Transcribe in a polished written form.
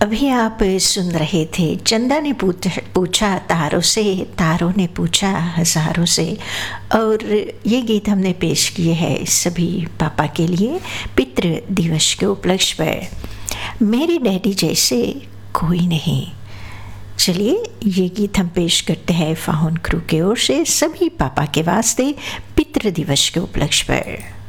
अभी आप सुन रहे थे चंदा ने पूछा तारों से, तारों ने पूछा हज़ारों से। और ये गीत हमने पेश किए हैं सभी पापा के लिए पितृ दिवस के उपलक्ष्य पर। मेरे डैडी जैसे कोई नहीं। चलिए ये गीत हम पेश करते हैं फाउन क्रू के ओर से सभी पापा के वास्ते पितृ दिवस के उपलक्ष्य पर।